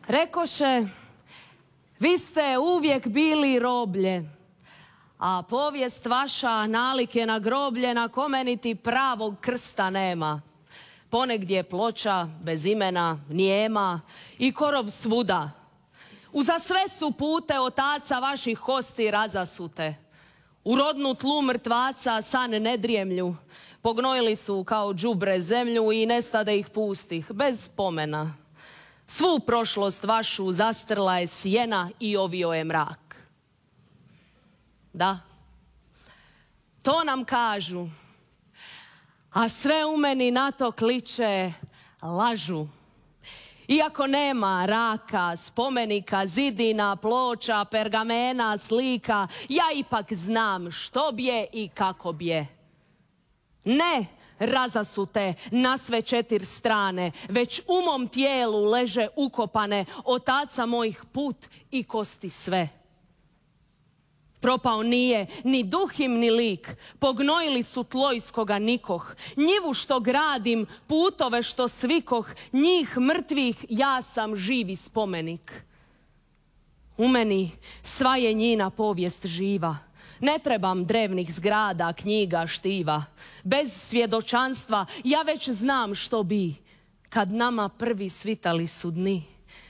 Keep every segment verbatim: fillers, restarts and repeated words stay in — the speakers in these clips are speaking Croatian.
Rekoše, vi ste uvijek bili roblje, a povijest vaša nalik je na groblje na kome niti pravog krsta nema. Ponegdje ploča bez imena, nijema i korov svuda. Uza sve su pute otaca vaših kosti razasute. U rodnu tlu mrtvaca san ne drijemlju. Pognojili su kao đubre zemlju i nestade ih pustih, bez spomena. Svu prošlost vašu zastrla je sjena i ovio je mrak. Da, to nam kažu, a sve u meni na to kliče lažu. Iako nema raka, spomenika, zidina, ploča, pergamena, slika, ja ipak znam što bje i kako bje. Ne razasute na sve četiri strane, već u mom tijelu leže ukopane otaca mojih put i kosti sve. Propao nije ni duh im ni lik, pognojili su tlo iz koga nikoh. Njivu što gradim, putove što svikoh, njih mrtvih ja sam živi spomenik. U meni sva je njina povijest živa. Ne trebam drevnih zgrada, knjiga, štiva. Bez svjedočanstva ja već znam što bi, kad nama prvi svitali su dni.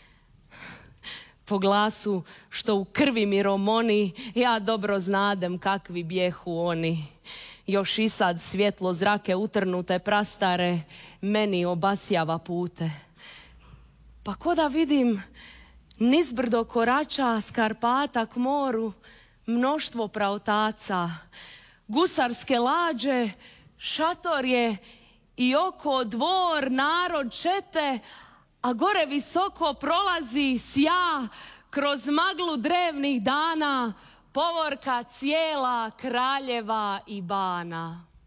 Po glasu što u krvi mi romoni, ja dobro znadem kakvi bjehu oni. Još i sad svjetlo zrake utrnute prastare meni obasjava pute. Pa ko da vidim nizbrdo korača s Karpata k moru mnoštvo praotaca, gusarske lađe, šator je i oko dvor narod čete, a gore visoko prolazi sja kroz maglu drevnih dana, povorka cijela kraljeva i bana.